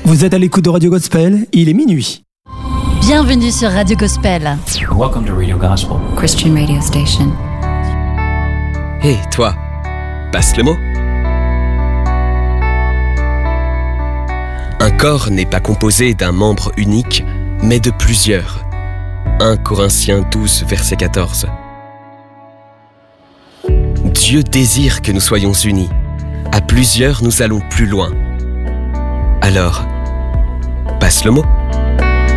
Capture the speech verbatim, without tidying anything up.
Vous êtes à l'écoute de Radio Gospel, il est minuit. Bienvenue sur Radio Gospel. Welcome to Radio Gospel, Christian radio station. Hé, hey, toi, passe le mot. Un corps n'est pas composé d'un membre unique, mais de plusieurs. un Corinthiens douze, verset quatorze. Dieu désire que nous soyons unis. À plusieurs, nous allons plus loin. Alors, passe le mot.